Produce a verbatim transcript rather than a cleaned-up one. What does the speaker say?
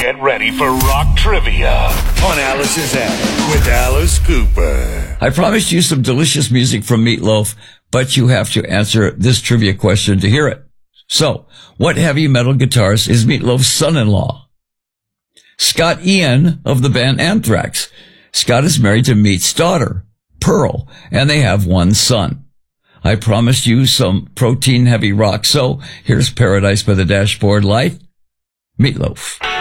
Get ready for rock trivia on Alice's Attic with Alice Cooper. I promised you some delicious music from Meat Loaf, but you have to answer this trivia question to hear it. So, what heavy metal guitarist is Meat Loaf's son-in-law? Scott Ian of the band Anthrax. Scott is married to Meat's daughter, Pearl, and they have one son. I promised you some protein-heavy rock, so here's Paradise by the Dashboard Light, Meat Loaf.